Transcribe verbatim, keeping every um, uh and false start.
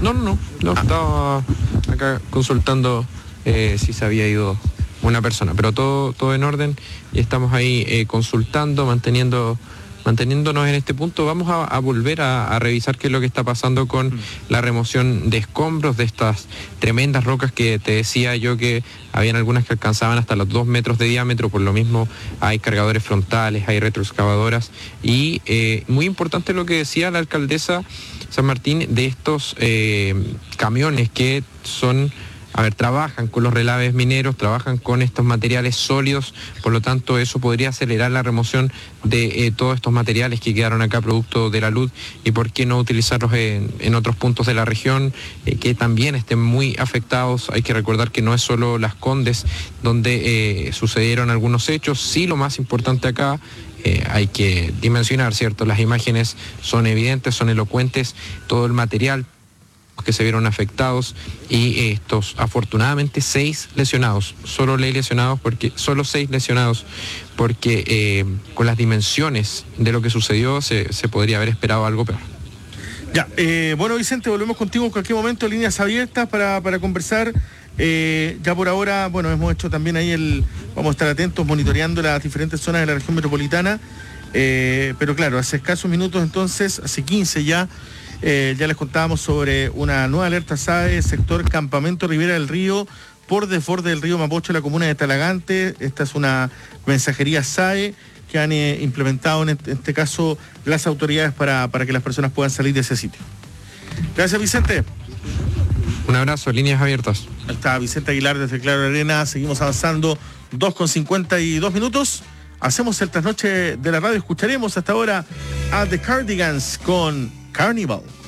No, no, no, no ah. estaba acá consultando eh, si se había ido una persona, pero todo, todo en orden y estamos ahí eh, consultando, manteniendo... Manteniéndonos en este punto, vamos a, a volver a, a revisar qué es lo que está pasando con mm. la remoción de escombros de estas tremendas rocas que te decía yo que habían algunas que alcanzaban hasta los dos metros de diámetro, por lo mismo hay cargadores frontales, hay retroexcavadoras y eh, muy importante lo que decía la alcaldesa San Martín de estos eh, camiones que son... A ver, trabajan con los relaves mineros, trabajan con estos materiales sólidos, por lo tanto eso podría acelerar la remoción de eh, todos estos materiales que quedaron acá producto de la luz y por qué no utilizarlos en, en otros puntos de la región eh, que también estén muy afectados. Hay que recordar que no es solo Las Condes donde eh, sucedieron algunos hechos, sí lo más importante acá. Eh, hay que dimensionar, ¿cierto? Las imágenes son evidentes, son elocuentes, todo el material que se vieron afectados y estos afortunadamente seis lesionados, solo lesionados porque solo seis lesionados porque eh, con las dimensiones de lo que sucedió se, se podría haber esperado algo peor. Ya, eh, bueno Vicente, volvemos contigo en cualquier momento, líneas abiertas para, para conversar. Eh, ya por ahora, bueno, hemos hecho también ahí el, vamos a estar atentos monitoreando las diferentes zonas de la región metropolitana, eh, pero claro, hace escasos minutos entonces, hace quince ya, Eh, ya les contábamos sobre una nueva alerta S A E, sector Campamento Ribera del Río, por desborde del río Mapocho, en la comuna de Talagante. Esta es una mensajería S A E que han eh, implementado en este, en este caso las autoridades para, para que las personas puedan salir de ese sitio. Gracias, Vicente. Un abrazo, líneas abiertas. Ahí está Vicente Aguilar desde Claro Arena. Seguimos avanzando, dos con cincuenta y dos minutos. Hacemos el trasnoche de la radio. Escucharemos hasta ahora a The Cardigans con Carnival.